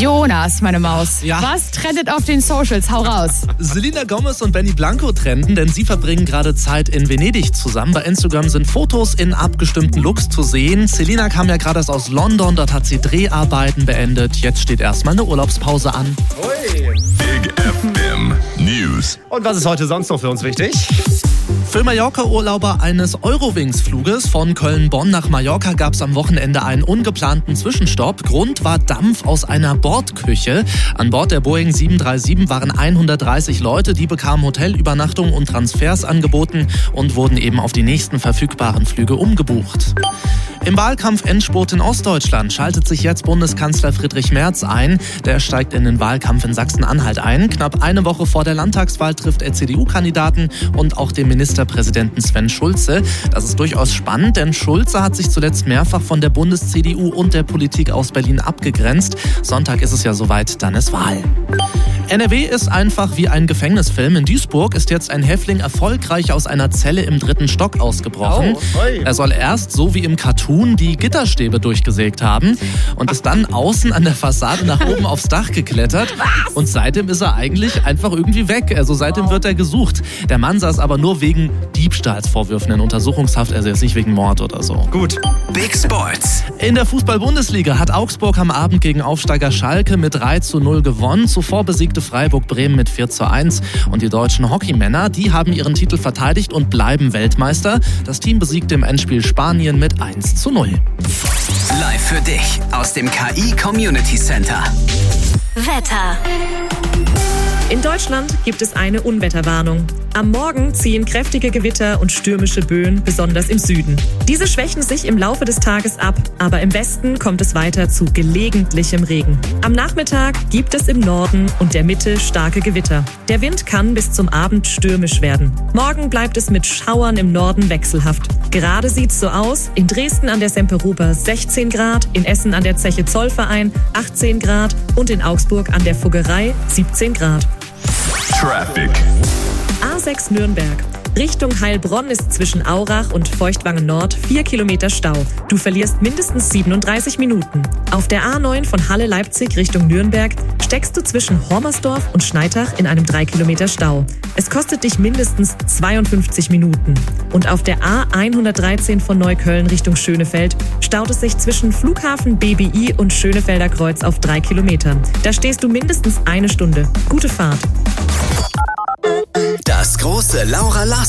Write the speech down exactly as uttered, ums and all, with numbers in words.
Jonas, meine Maus. Ja. Was trendet auf den Socials? Hau raus. Selena Gomez und Benny Blanco trenden, denn sie verbringen gerade Zeit in Venedig zusammen. Bei Instagram sind Fotos in abgestimmten Looks zu sehen. Selena kam ja gerade erst aus London, dort hat sie Dreharbeiten beendet. Jetzt steht erstmal eine Urlaubspause an. Ui. Big F M News. Und was ist heute sonst noch für uns wichtig? Für Mallorca-Urlauber eines Eurowings-Fluges von Köln-Bonn nach Mallorca gab es am Wochenende einen ungeplanten Zwischenstopp. Grund war Dampf aus einer Bordküche. An Bord der Boeing sieben drei sieben waren hundertdreißig Leute, die bekamen Hotelübernachtung und Transfers angeboten und wurden eben auf die nächsten verfügbaren Flüge umgebucht. Im Wahlkampf-Endspurt in Ostdeutschland schaltet sich jetzt Bundeskanzler Friedrich Merz ein. Der steigt in den Wahlkampf in Sachsen-Anhalt ein. Knapp eine Woche vor der Landtagswahl trifft er C D U-Kandidaten und auch den Ministerpräsidenten Sven Schulze. Das ist durchaus spannend, denn Schulze hat sich zuletzt mehrfach von der Bundes-C D U und der Politik aus Berlin abgegrenzt. Sonntag ist es ja soweit, dann ist Wahl. N R W ist einfach wie ein Gefängnisfilm. In Duisburg ist jetzt ein Häftling erfolgreich aus einer Zelle im dritten Stock ausgebrochen. Oh, oi. Er soll erst, so wie im Cartoon, die Gitterstäbe durchgesägt haben und ist dann außen an der Fassade nach oben aufs Dach geklettert. Was? Und seitdem ist er eigentlich einfach irgendwie weg. Also seitdem wird er gesucht. Der Mann saß aber nur wegen Diebstahlsvorwürfen in Untersuchungshaft, also jetzt nicht wegen Mord oder so. Gut. Big Sports. In der Fußball-Bundesliga hat Augsburg am Abend gegen Aufsteiger Schalke mit drei zu null gewonnen. Zuvor besiegte Freiburg Bremen mit vier zu eins. Und die deutschen Hockeymänner, die haben ihren Titel verteidigt und bleiben Weltmeister. Das Team besiegte im Endspiel Spanien mit eins zu null. Live für dich aus dem K I Community Center. Wetter. In Deutschland gibt es eine Unwetterwarnung. Am Morgen ziehen kräftige Gewitter und stürmische Böen, besonders im Süden. Diese schwächen sich im Laufe des Tages ab, aber im Westen kommt es weiter zu gelegentlichem Regen. Am Nachmittag gibt es im Norden und der Mitte starke Gewitter. Der Wind kann bis zum Abend stürmisch werden. Morgen bleibt es mit Schauern im Norden wechselhaft. Gerade sieht's so aus: in Dresden an der Semperoper sechzehn Grad, in Essen an der Zeche Zollverein achtzehn Grad und in Augsburg an der Fuggerei siebzehn Grad. Traffic. A sechs Nürnberg. Richtung Heilbronn ist zwischen Aurach und Feuchtwangen Nord vier Kilometer Stau. Du verlierst mindestens siebenunddreißig Minuten. Auf der A neun von Halle Leipzig Richtung Nürnberg steckst du zwischen Hormersdorf und Schneitach in einem drei Kilometer Stau. Es kostet dich mindestens zweiundfünfzig Minuten. Und auf der A hundertdreizehn von Neukölln Richtung Schönefeld staut es sich zwischen Flughafen B B I und Schönefelder Kreuz auf drei Kilometern. Da stehst du mindestens eine Stunde. Gute Fahrt. Das große Laura Lars